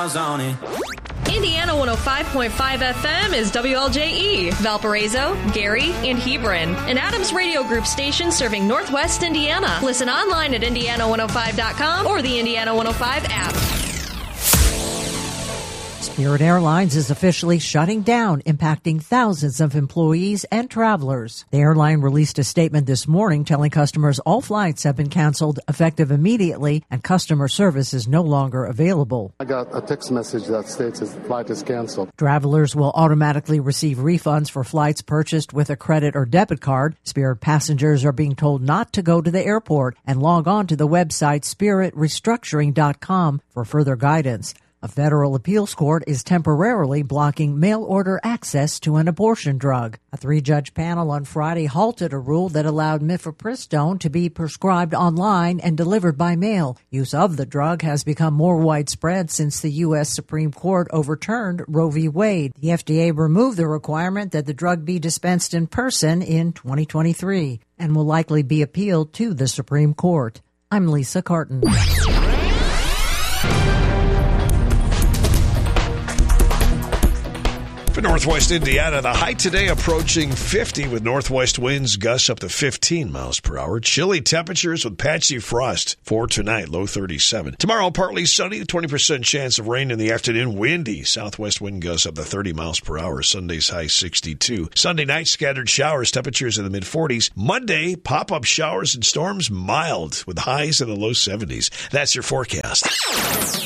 miles on it. Indiana 105.5 FM is WLJE, Valparaiso, Gary, and Hebron, an Adams Radio Group station serving Northwest Indiana. Listen online at Indiana105.com or the Indiana 105 app. Spirit Airlines is officially shutting down, impacting thousands of employees and travelers. The airline released a statement this morning telling customers all flights have been canceled effective immediately and customer service is no longer available. I got a text message that states his flight is canceled. Travelers will automatically receive refunds for flights purchased with a credit or debit card. Spirit passengers are being told not to go to the airport and log on to the website spiritrestructuring.com for further guidance. A federal appeals court is temporarily blocking mail-order access to an abortion drug. A 3-judge panel on Friday halted a rule that allowed mifepristone to be prescribed online and delivered by mail. Use of the drug has become more widespread since the U.S. Supreme Court overturned Roe v. Wade. The FDA removed the requirement that the drug be dispensed in person in 2023 and will likely be appealed to the Supreme Court. I'm Lisa Carton. For Northwest Indiana, the high today approaching 50 with northwest winds, gusts up to 15 miles per hour. Chilly temperatures with patchy frost. For tonight, low 37. Tomorrow, partly sunny, 20% chance of rain in the afternoon. Windy, southwest wind gusts up to 30 miles per hour. Sunday's high 62. Sunday night, scattered showers, temperatures in the mid-40s. Monday, pop-up showers and storms, mild with highs in the low 70s. That's your forecast.